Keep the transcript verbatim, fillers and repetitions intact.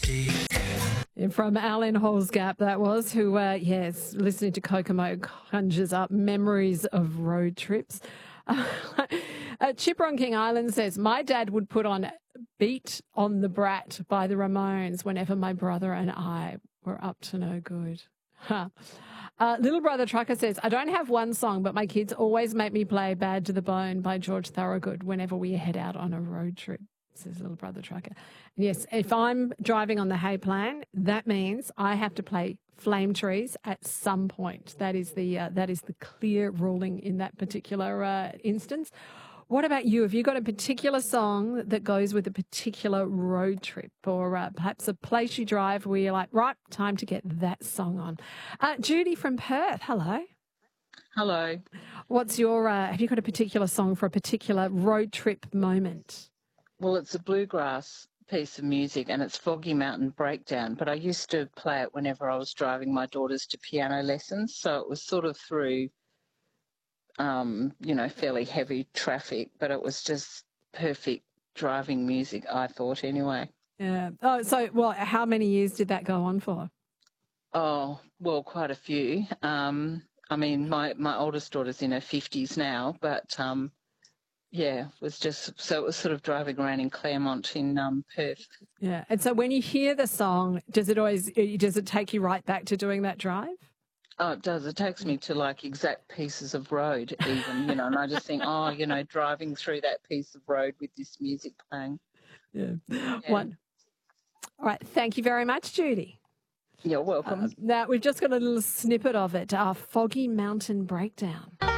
From Alan Holsgap, that was, who, uh, yes, listening to Kokomo conjures up memories of road trips. Uh, Chipper on King Island says, my dad would put on Beat on the Brat by the Ramones whenever my brother and I were up to no good. Huh. Uh, Little Brother Trucker says, I don't have one song, but my kids always make me play Bad to the Bone by George Thorogood whenever we head out on a road trip, says Little Brother Trucker. Yes, if I'm driving on the Hay Plan, that means I have to play Flame Trees at some point. That is the uh, that is the clear ruling in that particular uh, instance. What about you? Have you got a particular song that goes with a particular road trip, or uh, perhaps a place you drive where you're like, right, time to get that song on? Uh, Judy from Perth, hello. Hello. What's your, uh, have you got a particular song for a particular road trip moment? Well, it's a bluegrass piece of music and it's Foggy Mountain Breakdown, but I used to play it whenever I was driving my daughters to piano lessons, so it was sort of through, um, you know, fairly heavy traffic, but it was just perfect driving music, I thought, anyway. Yeah. Oh, so, well, how many years did that go on for? Oh, well, quite a few. Um, I mean, my, my oldest daughter's in her fifties now, but... Um, Yeah, it was just, so it was sort of driving around in Claremont in um, Perth. Yeah, and so when you hear the song, does it always, does it take you right back to doing that drive? Oh, it does. It takes me to like exact pieces of road even, you know, and I just think, oh, you know, driving through that piece of road with this music playing. Yeah. yeah. One. All right, thank you very much, Judy. You're welcome. Uh, now, we've just got a little snippet of it, our Foggy Mountain Breakdown.